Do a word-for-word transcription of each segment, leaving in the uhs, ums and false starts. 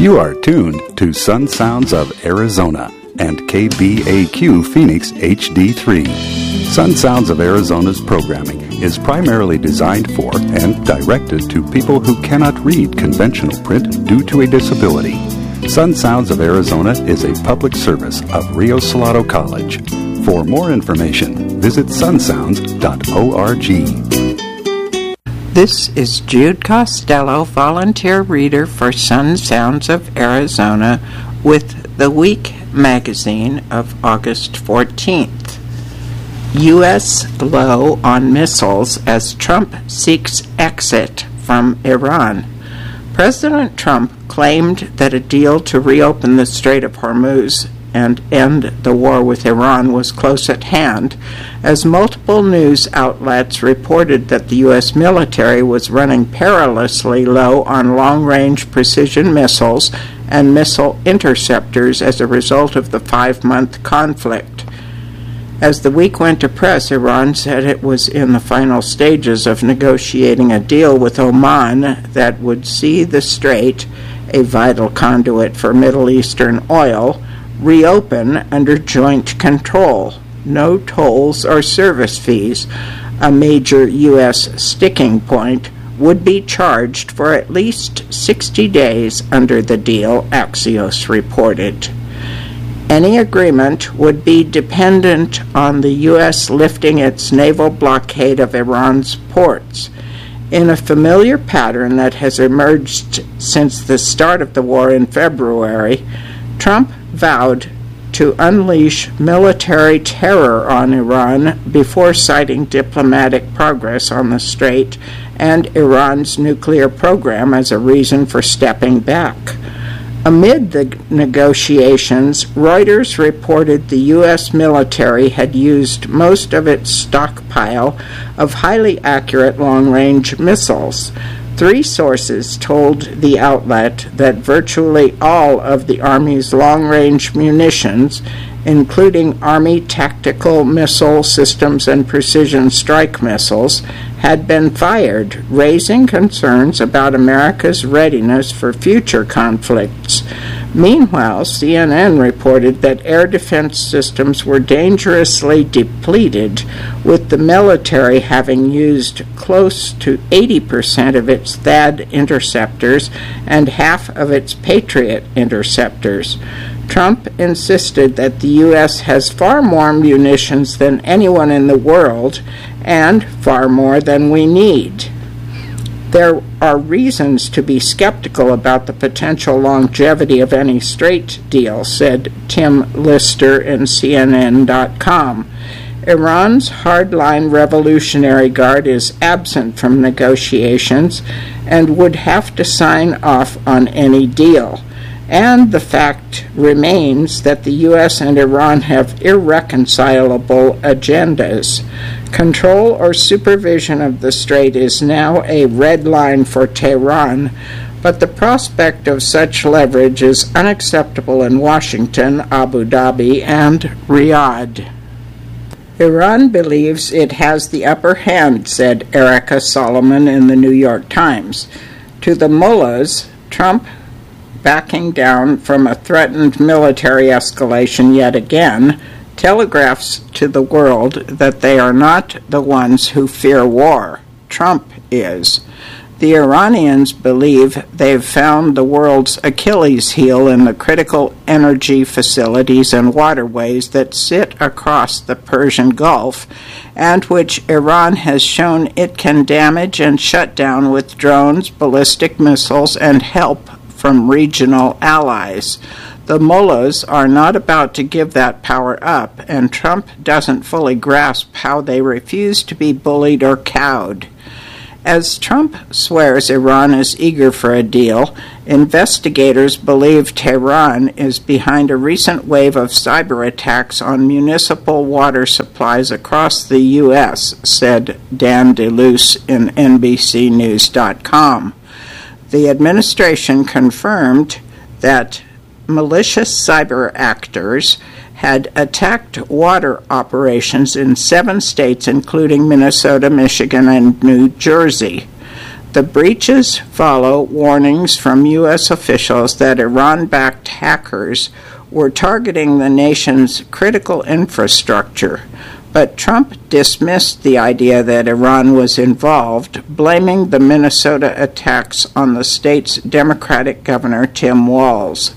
You are tuned to Sun Sounds of Arizona and K B A Q Phoenix H D three. Sun Sounds of Arizona's programming is primarily designed for and directed to people who cannot read conventional print due to a disability. Sun Sounds of Arizona is a public service of Rio Salado College. For more information, visit sun sounds dot org. This is Jude Costello, volunteer reader for Sun Sounds of Arizona, with the Week magazine of August fourteenth. U S low on missiles as Trump seeks exit from Iran. President Trump claimed that a deal to reopen the Strait of Hormuz and end the war with Iran was close at hand, as multiple news outlets reported that the U S military was running perilously low on long-range precision missiles and missile interceptors as a result of the five-month conflict. As the week went to press, Iran said it was in the final stages of negotiating a deal with Oman that would see the strait, a vital conduit for Middle Eastern oil, reopen under joint control. No tolls or service fees, a major U S sticking point, would be charged for at least sixty days under the deal, Axios reported. Any agreement would be dependent on the U S lifting its naval blockade of Iran's ports. In a familiar pattern that has emerged since the start of the war in February, Trump vowed to unleash military terror on Iran before citing diplomatic progress on the strait and Iran's nuclear program as a reason for stepping back. Amid the negotiations, Reuters reported the U S military had used most of its stockpile of highly accurate long-range missiles. Three sources told the outlet that virtually all of the Army's long-range munitions, including Army tactical missile systems and precision strike missiles, had been fired, raising concerns about America's readiness for future conflicts. Meanwhile, C N N reported that air defense systems were dangerously depleted, with the military having used close to eighty percent of its THAAD interceptors and half of its Patriot interceptors. Trump insisted that the U S has far more munitions than anyone in the world and far more than we need. There are reasons to be skeptical about the potential longevity of any strait deal, said Tim Lister in C N N dot com. Iran's hardline Revolutionary Guard is absent from negotiations and would have to sign off on any deal. And the fact remains that the U S and Iran have irreconcilable agendas. Control or supervision of the strait is now a red line for Tehran, but the prospect of such leverage is unacceptable in Washington, Abu Dhabi, and Riyadh. Iran believes it has the upper hand, said Erica Solomon in the New York Times. To the mullahs, Trump backing down from a threatened military escalation yet again, telegraphs to the world that they are not the ones who fear war. Trump is. The Iranians believe they've found the world's Achilles heel in the critical energy facilities and waterways that sit across the Persian Gulf, and which Iran has shown it can damage and shut down with drones, ballistic missiles, and help from regional allies. The mullahs are not about to give that power up, and Trump doesn't fully grasp how they refuse to be bullied or cowed. As Trump swears Iran is eager for a deal, investigators believe Tehran is behind a recent wave of cyber attacks on municipal water supplies across the U S, said Dan DeLuce in N B C News dot com. The administration confirmed that malicious cyber actors had attacked water operations in seven states, including Minnesota, Michigan, and New Jersey. The breaches follow warnings from U S officials that Iran-backed hackers were targeting the nation's critical infrastructure, but Trump dismissed the idea that Iran was involved, blaming the Minnesota attacks on the state's Democratic Governor Tim Walz.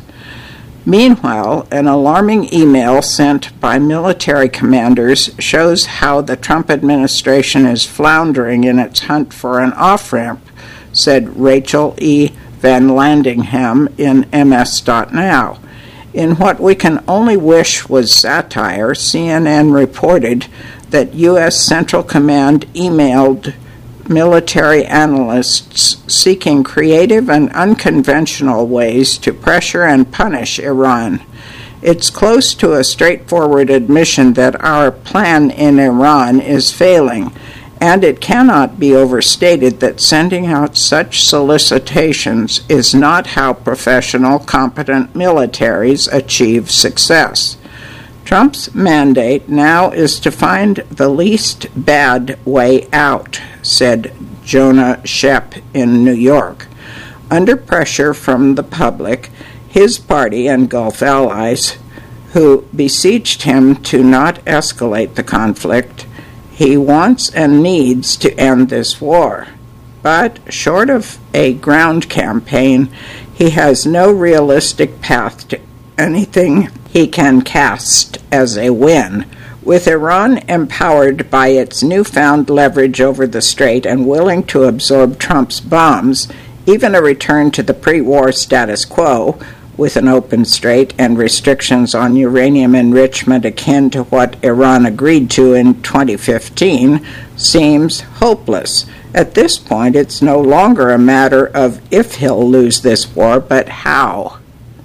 Meanwhile, an alarming email sent by military commanders shows how the Trump administration is floundering in its hunt for an off-ramp, said Rachel E. Van Landingham in M S dot now. In what we can only wish was satire, C N N reported that U S Central Command emailed military analysts seeking creative and unconventional ways to pressure and punish Iran. It's close to a straightforward admission that our plan in Iran is failing, and it cannot be overstated that sending out such solicitations is not how professional, competent militaries achieve success. Trump's mandate now is to find the least bad way out, said Jonah Shep in New York. Under pressure from the public, his party and Gulf allies, who beseeched him to not escalate the conflict, he wants and needs to end this war. But short of a ground campaign, he has no realistic path to anything he can cast as a win. With Iran empowered by its newfound leverage over the strait and willing to absorb Trump's bombs, even a return to the pre-war status quo, with an open strait and restrictions on uranium enrichment akin to what Iran agreed to in twenty fifteen, seems hopeless. At this point, it's no longer a matter of if he'll lose this war, but how.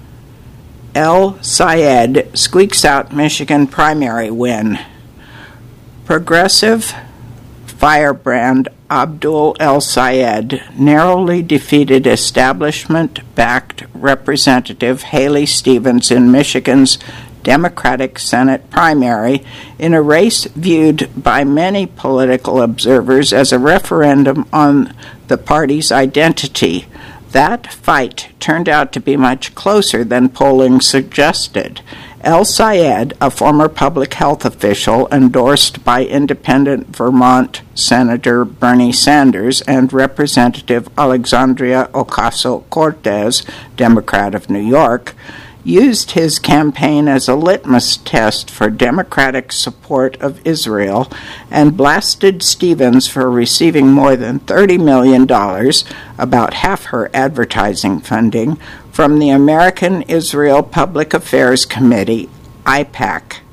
El Sayed squeaks out Michigan primary win. Progressive firebrand Abdul El Sayed narrowly defeated establishment-backed Representative Haley Stevens in Michigan's Democratic Senate primary in a race viewed by many political observers as a referendum on the party's identity. That fight turned out to be much closer than polling suggested. El Sayed, a former public health official endorsed by independent Vermont Senator Bernie Sanders and Representative Alexandria Ocasio-Cortez, Democrat of New York, used his campaign as a litmus test for Democratic support of Israel and blasted Stevens for receiving more than thirty million dollars, about half her advertising funding, from the American Israel Public Affairs Committee, I PAC.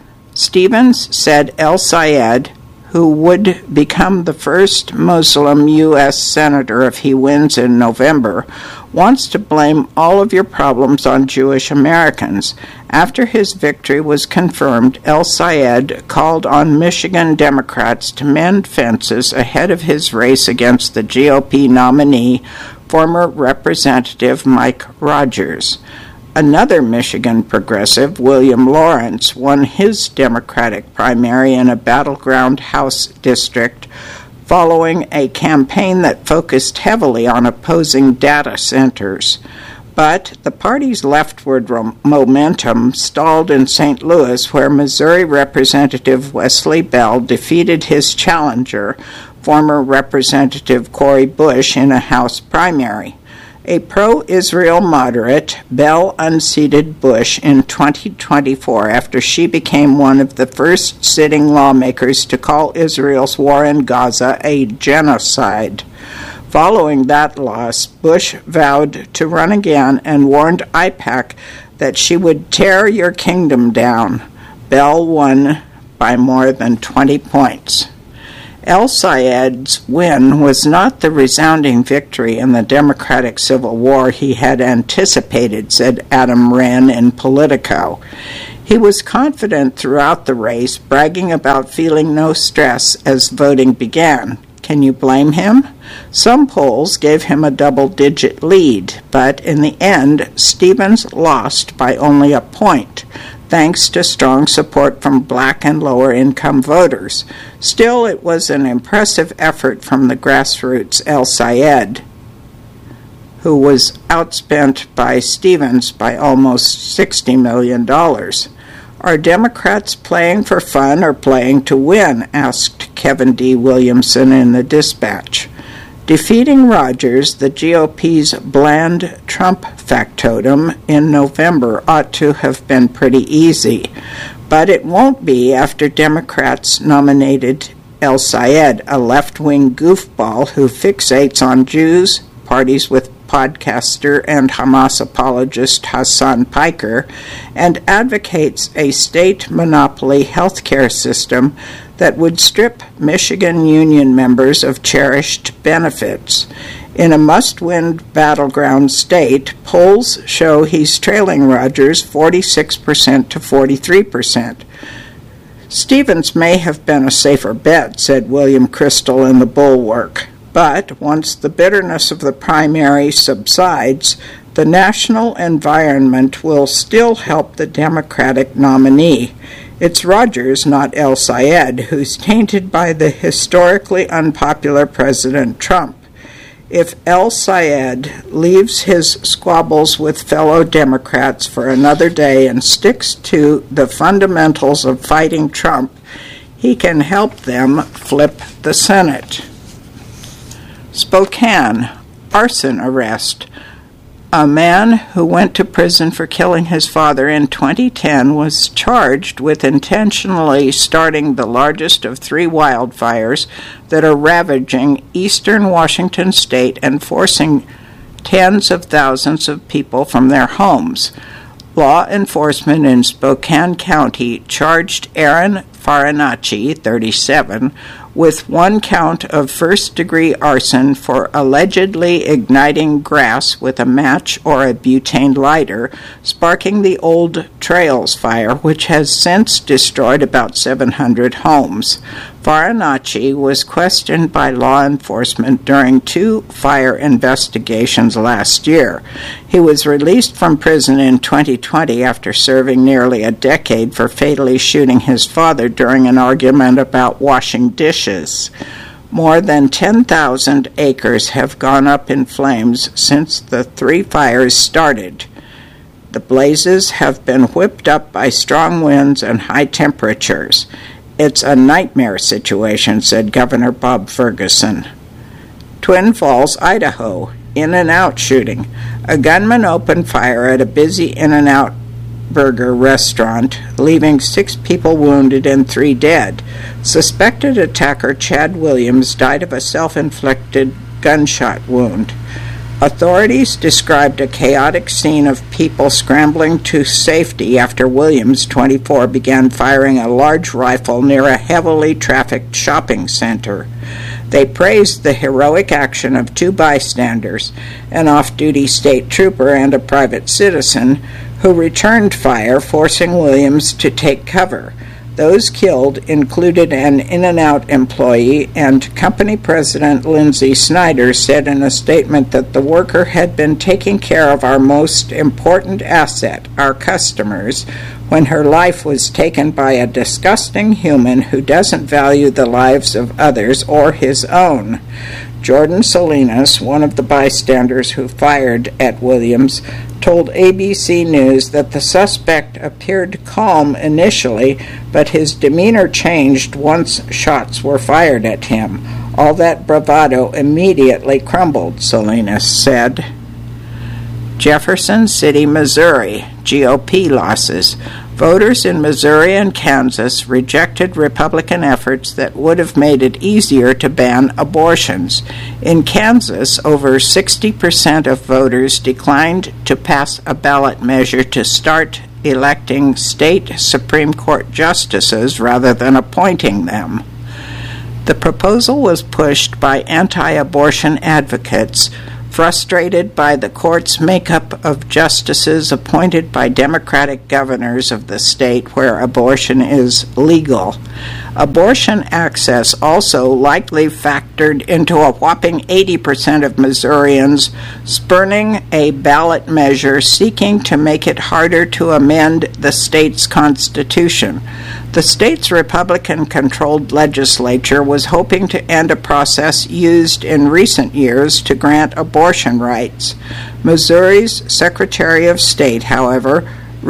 Stevens said El Sayed, who would become the first Muslim U S senator if he wins in November, wants to blame all of your problems on Jewish Americans. After his victory was confirmed, El Sayed called on Michigan Democrats to mend fences ahead of his race against the G O P nominee, former Representative Mike Rogers. Another Michigan progressive, William Lawrence, won his Democratic primary in a battleground House district following a campaign that focused heavily on opposing data centers. But the party's leftward rom- momentum stalled in Saint Louis, where Missouri Representative Wesley Bell defeated his challenger, former Representative Cori Bush, in a House primary. A pro-Israel moderate, Bell unseated Bush in twenty twenty-four after she became one of the first sitting lawmakers to call Israel's war in Gaza a genocide. Following that loss, Bush vowed to run again and warned I PAC that she would tear your kingdom down. Bell won by more than twenty points. El Sayed's win was not the resounding victory in the Democratic Civil War he had anticipated, said Adam Wren in Politico. He was confident throughout the race, bragging about feeling no stress as voting began. Can you blame him? Some polls gave him a double-digit lead, but in the end, Stevens lost by only a point. thanks to strong support from black and lower-income voters. Still, it was an impressive effort from the grassroots El Sayed, who was outspent by Stevens by almost sixty million dollars. Are Democrats playing for fun or playing to win? Asked Kevin D. Williamson in the Dispatch. Defeating Rogers, the G O P's bland Trump factotum, in November ought to have been pretty easy. But it won't be after Democrats nominated El Sayed, a left-wing goofball who fixates on Jews, parties with podcaster and Hamas apologist Hassan Piker, and advocates a state monopoly health care system that would strip Michigan union members of cherished benefits. In a must-win battleground state, polls show he's trailing Rogers forty-six percent to forty-three percent. Stevens may have been a safer bet, said William Crystal in the Bulwark. But once the bitterness of the primary subsides, the national environment will still help the Democratic nominee. It's Rogers, not El Sayed, who's tainted by the historically unpopular President Trump. If El Sayed leaves his squabbles with fellow Democrats for another day and sticks to the fundamentals of fighting Trump, he can help them flip the Senate. Spokane, arson arrest. A man who went to prison for killing his father in twenty ten was charged with intentionally starting the largest of three wildfires that are ravaging eastern Washington state and forcing tens of thousands of people from their homes. Law enforcement in Spokane County charged Aaron Farinacci, thirty-seven, with one count of first-degree arson for allegedly igniting grass with a match or a butane lighter, sparking the Old Trails fire, which has since destroyed about seven hundred homes. Farinacci was questioned by law enforcement during two fire investigations last year. He was released from prison in twenty twenty after serving nearly a decade for fatally shooting his father during an argument about washing dishes. More than ten thousand acres have gone up in flames since the three fires started. The blazes have been whipped up by strong winds and high temperatures. It's a nightmare situation, said Governor Bob Ferguson. Twin Falls, Idaho, In-N-Out shooting. A gunman opened fire at a busy In-N-Out burger restaurant, leaving six people wounded and three dead. Suspected attacker Chad Williams died of a self-inflicted gunshot wound. Authorities described a chaotic scene of people scrambling to safety after Williams, twenty-four, began firing a large rifle near a heavily trafficked shopping center. They praised the heroic action of two bystanders, an off-duty state trooper and a private citizen, who returned fire, forcing Williams to take cover. Those killed included an In-N-Out employee, and company president Lindsay Snyder said in a statement that the worker had been taking care of our most important asset, our customers, when her life was taken by a disgusting human who doesn't value the lives of others or his own. Jordan Salinas, one of the bystanders who fired at Williams, told A B C News that the suspect appeared calm initially, but his demeanor changed once shots were fired at him. All that bravado immediately crumbled, Salinas said. Jefferson City, Missouri, G O P losses. Voters in Missouri and Kansas rejected Republican efforts that would have made it easier to ban abortions. In Kansas, over sixty percent of voters declined to pass a ballot measure to start electing state Supreme Court justices rather than appointing them. The proposal was pushed by anti-abortion advocates Frustrated by the court's makeup of justices appointed by Democratic governors of the state where abortion is legal, abortion access also likely factored into a whopping eighty percent of Missourians spurning a ballot measure seeking to make it harder to amend the state's constitution. The state's Republican-controlled legislature was hoping to end a process used in recent years to grant abortion rights. Missouri's Secretary of State, however,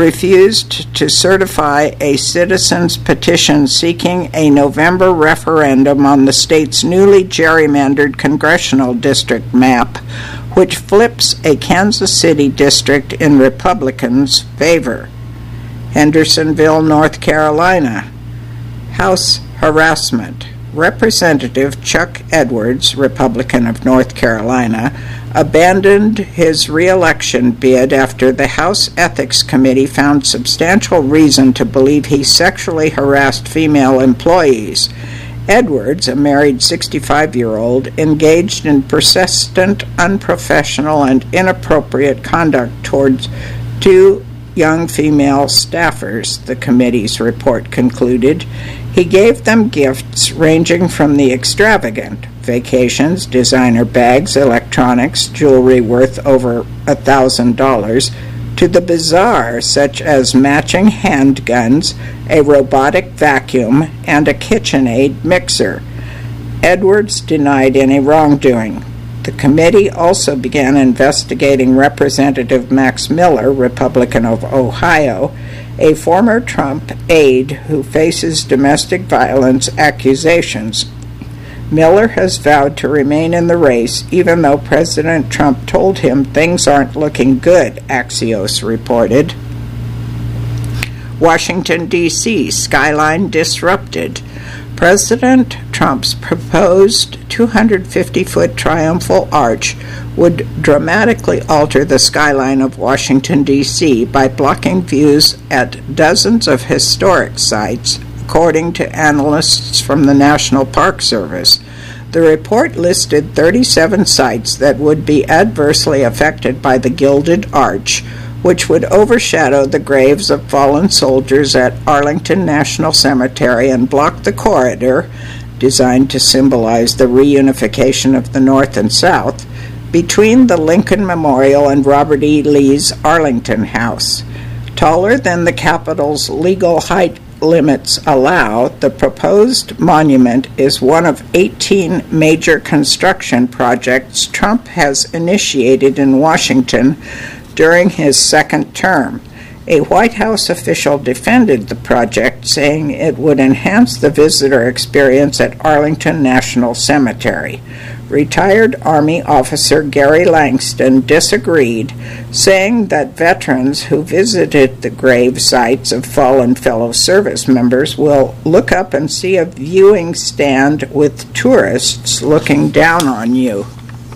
refused to certify a citizen's petition seeking a November referendum on the state's newly gerrymandered congressional district map, which flips a Kansas City district in Republicans' favor. Hendersonville, North Carolina. House harassment. Representative Chuck Edwards, Republican of North Carolina, abandoned his re-election bid after the House Ethics Committee found substantial reason to believe he sexually harassed female employees. Edwards, a married sixty-five-year-old, engaged in persistent, unprofessional, and inappropriate conduct towards two young female staffers, the committee's report concluded. He gave them gifts ranging from the extravagant, vacations, designer bags, electronics, jewelry worth over a thousand dollars, to the bizarre, such as matching handguns, a robotic vacuum, and a KitchenAid mixer. Edwards denied any wrongdoing. The committee also began investigating Representative Max Miller, Republican of Ohio, a former Trump aide who faces domestic violence accusations. Miller has vowed to remain in the race, even though President Trump told him things aren't looking good, Axios reported. Washington, D C skyline disrupted. President Trump's proposed two hundred fifty foot triumphal arch would dramatically alter the skyline of Washington, D C by blocking views at dozens of historic sites, according to analysts from the National Park Service. The report listed thirty-seven sites that would be adversely affected by the Gilded Arch, which would overshadow the graves of fallen soldiers at Arlington National Cemetery and block the corridor, designed to symbolize the reunification of the North and South, between the Lincoln Memorial and Robert E. Lee's Arlington House. Taller than the Capitol's legal height limits allow, the proposed monument is one of eighteen major construction projects Trump has initiated in Washington during his second term. A White House official defended the project, saying it would enhance the visitor experience at Arlington National Cemetery. Retired Army officer Gary Langston disagreed, saying that veterans who visited the grave sites of fallen fellow service members will look up and see a viewing stand with tourists looking down on you.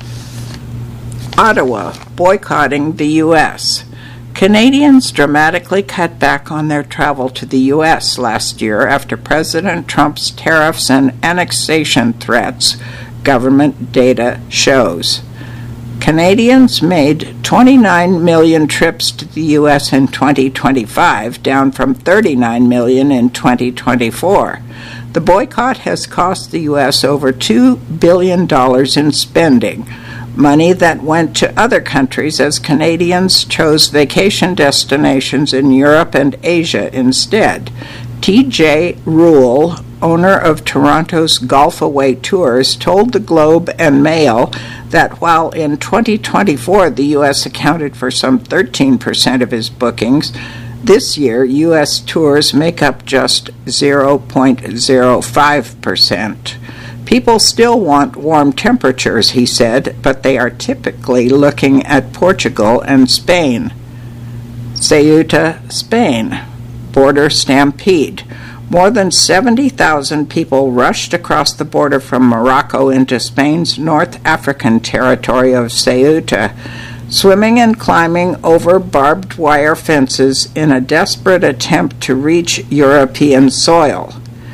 Ottawa, boycotting the U S Canadians dramatically cut back on their travel to the U S last year after President Trump's tariffs and annexation threats, government data shows. Canadians made twenty-nine million trips to the U S in twenty twenty-five, down from thirty-nine million in twenty twenty-four. The boycott has cost the U S over two billion dollars in spending, money that went to other countries as Canadians chose vacation destinations in Europe and Asia instead. T J Rule, owner of Toronto's Golf Away Tours, told the Globe and Mail that while in twenty twenty-four the U S accounted for some thirteen percent of his bookings, this year U S tours make up just zero point zero five percent. People still want warm temperatures, he said, but they are typically looking at Portugal and Spain. Ceuta, Spain. Border stampede. More than seventy thousand people rushed across the border from Morocco into Spain's North African territory of Ceuta, swimming and climbing over barbed wire fences in a desperate attempt to reach European soil.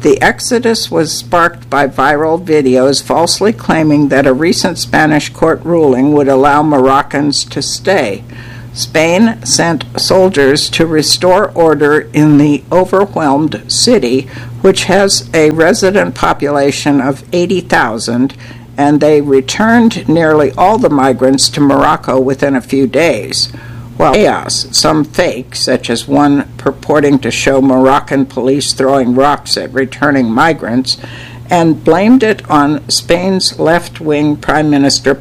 The exodus was sparked by viral videos falsely claiming that a recent Spanish court ruling would allow Moroccans to stay. Spain sent soldiers to restore order in the overwhelmed city, which has a resident population of eighty thousand, and they returned nearly all the migrants to Morocco within a few days. While chaos, some fake, such as one purporting to show Moroccan police throwing rocks at returning migrants, and blamed it on Spain's left-wing Prime Minister